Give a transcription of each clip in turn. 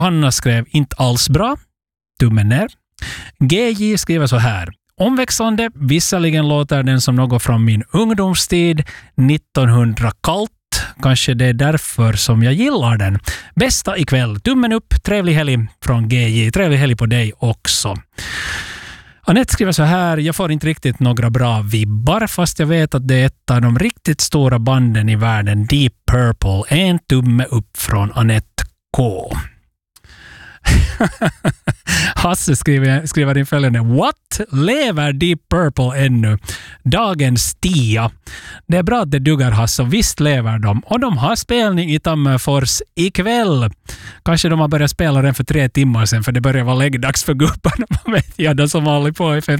Hanna skrev inte alls bra. Tummen ner. GJ skriver så här. Omväxlande, visserligen låter den som något från min ungdomstid, 1900 kallt. Kanske det är därför som jag gillar den. Bästa ikväll. Tummen upp, trevlig helg från GJ. Trevlig helg på dig också. Anette skriver så här. Jag får inte riktigt några bra vibbar fast jag vet att det är ett av de riktigt stora banden i världen. Deep Purple. En tumme upp från Anette K. Hasse skriver in följande. What? Lever Deep Purple ännu? Dagens tia. Det är bra att det duggar Hasse och visst lever de. Och de har spelning i Tammerfors ikväll. Kanske de har börjat spela den för 3 timmar sedan för det börjar vara läggdags för gubbarna. Man vet jag, de som har hållit på i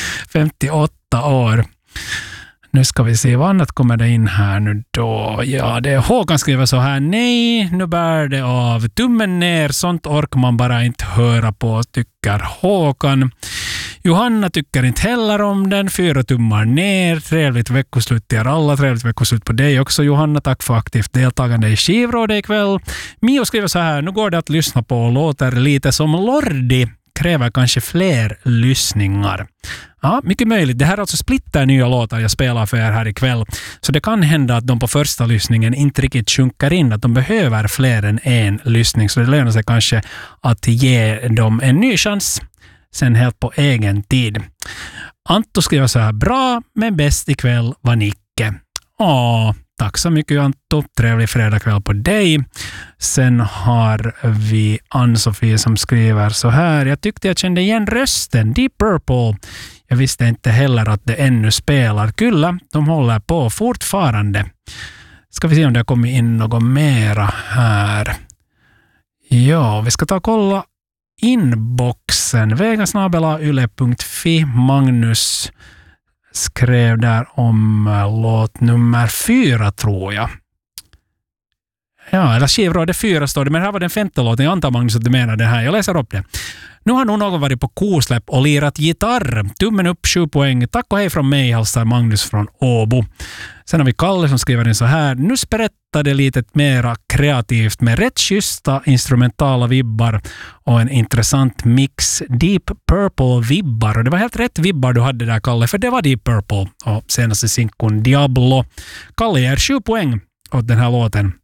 58 år. Nu ska vi se vad annat kommer det in här nu då. Ja, det är Håkan skriver så här. Nej, nu bär det av. Tummen ner, sånt orkar man bara inte höra på, tycker Håkan. Johanna tycker inte heller om den. 4 tummar ner. Trevligt veckoslut till er alla. Trevligt veckoslut på dig också, Johanna. Tack för aktivt deltagande i Skivrådet ikväll. Mio skriver så här. Nu går det att lyssna på och låter lite som Lordi. Kräver kanske fler lyssningar. Ja, mycket möjligt. Det här är alltså splitter nya låtar jag spelar för er här ikväll. Så det kan hända att de på första lyssningen inte riktigt sjunker in. Att de behöver fler än en lyssning. Så det lönar sig kanske att ge dem en ny chans. Sen helt på egen tid. Anto skriver så här. Bra, men bäst ikväll var Nicke. Tack så mycket Anto. Trevlig fredagkväll på dig. Sen har vi Ann-Sofie som skriver så här. Jag tyckte jag kände igen rösten. Deep Purple. Jag visste inte heller att det ännu spelar. Kulla, de håller på fortfarande. Ska vi se om det har kommit in något mera här. Ja, vi ska ta och kolla inboxen. vegasnabela.yle.fi. Magnus skrev där om låt nummer 4 tror jag. Ja, eller Skivrådet 4 står det, men här var den 5:e låten. Jag antar Magnus att du menar det här. Jag läser upp det. Nu har nog någon varit på kosläpp och lirat gitarr. Tummen upp, 7 poäng. Tack och hej från mig, hälsar Magnus från Åbo. Sen har vi Kalle som skriver in så här. Nu berättade lite mera kreativt med rätt schyssta instrumentala vibbar och en intressant mix. Deep Purple-vibbar. Och det var helt rätt vibbar du hade där, Kalle, för det var Deep Purple. Och senaste sinkon Diablo. Kalle ger 7 poäng åt den här låten.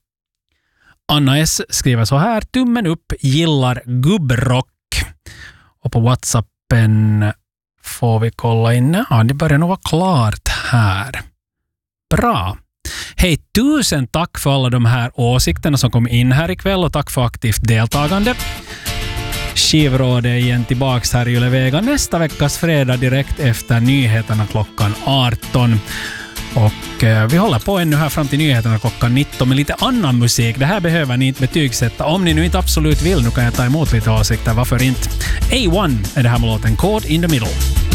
Anna S. skriver så här. Tummen upp, gillar gubbrock. Och på WhatsAppen får vi kolla in. Ja, det börjar nog vara klart här. Bra. Hej, 1000 tack för alla de här åsikterna som kom in här ikväll och tack för aktivt deltagande. Skivrådet igen tillbaks här i Yle Vega nästa veckas fredag direkt efter nyheterna klockan 18. Och vi håller på ännu här fram till nyheterna klockan 19 med lite annan musik. Det här behöver ni inte betygsätta. Om ni nu inte absolut vill, nu kan jag ta emot lite åsikter. Varför inte? A1 är det här med låten Caught in the Middle.